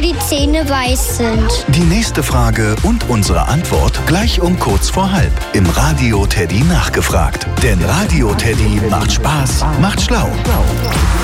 die Zähne weiß sind. Die nächste Frage und unsere Antwort gleich um kurz vor halb im Radio Teddy nachgefragt. Denn Radio Teddy macht Spaß, macht schlau.